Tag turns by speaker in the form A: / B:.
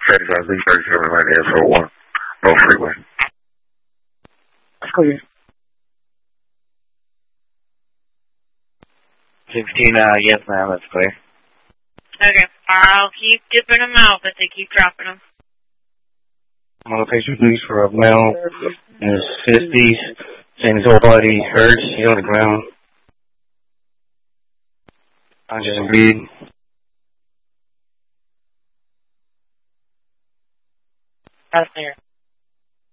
A: 35 Z 37 Atlanta S01. No freeway.
B: That's clear.
C: 16, yes ma'am, that's clear.
D: Okay, I'll keep dipping them out, but they keep dropping them.
C: I'm on location, please, for a male in his 50s, saying his whole body hurts, he's on the ground. Conscious and bleeding.
B: That's clear.